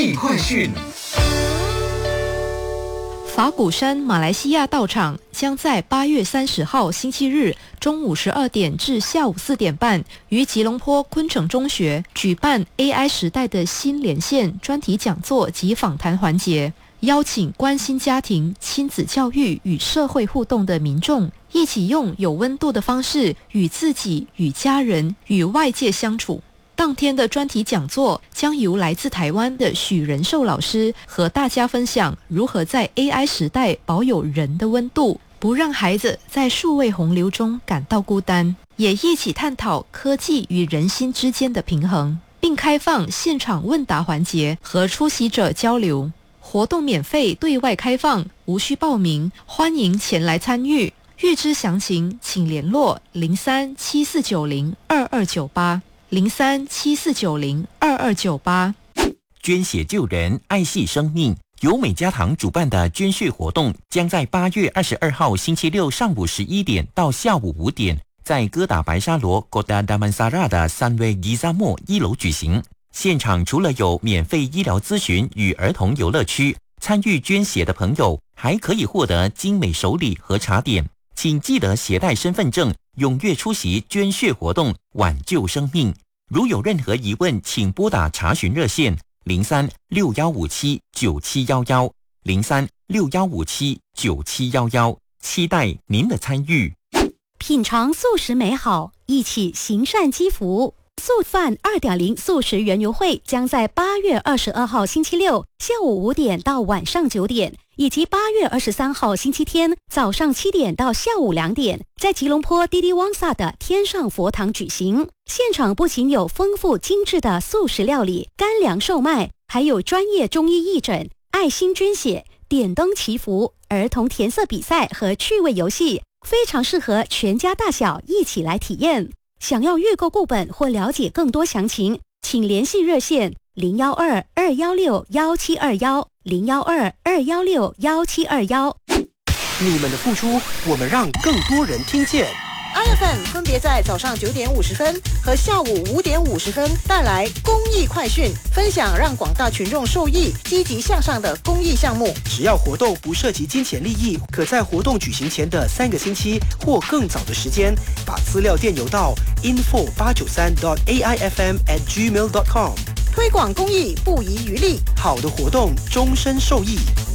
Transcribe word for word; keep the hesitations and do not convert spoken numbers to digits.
艺快讯。 法鼓山马来西亚道场将在八月三十号星期日中午十二点至下午四点半于吉隆坡昆城中学举办 A I 时代的新连线专题讲座及访谈环节，邀请关心家庭、亲子教育与社会互动的民众，一起用有温度的方式与自己、与家人、与外界相处。当天的专题讲座将由来自台湾的许仁寿老师和大家分享如何在 A I 时代保有人的温度，不让孩子在数位洪流中感到孤单，也一起探讨科技与人心之间的平衡，并开放现场问答环节和出席者交流。活动免费对外开放，无需报名，欢迎前来参与。预知详情请联络零三七四九零二二九八。零三七四九零二二九八。 捐血救人，爱惜生命。由美家堂主办的捐血活动将在八月二十二号星期六上午十一点到下午五点，在哥打白沙罗 Kota Damansara 的三位伊萨莫一楼举行。现场除了有免费医疗咨询与儿童游乐区，参与捐血的朋友还可以获得精美手礼和茶点。请记得携带身份证，踊跃出席捐血活动，挽救生命。如有任何疑问，请拨打查询热线零三六幺五七九七幺幺零三六幺五七九七幺幺，期待您的参与。 品尝素食美好，一起行善积福。素饭 二点零 素食园游会将在八月二十二号星期六下午五点到晚上九点，以及八月二十三号星期天早上七点到下午两点，在吉隆坡滴滴旺萨的天上佛堂举行。现场不仅有丰富精致的素食料理、干粮售卖，还有专业中医义诊、爱心捐血、点灯祈福、儿童填色比赛和趣味游戏，非常适合全家大小一起来体验。想要预购顾本或了解更多详情，请联系热线零幺二二幺六幺七二幺零幺二二幺六幺七二幺。 你们的付出，我们让更多人听见。 I F M 分别在早上九点五十分和下午五点五十分带来公益快讯，分享让广大群众受益、积极向上的公益项目。 只要活动不涉及金钱利益，可在活动举行前的三个星期或更早的时间，把资料电邮到 info 八九三 dot a i f m at gmail dot com。 推广公益不遗余力， 好的活动终身受益。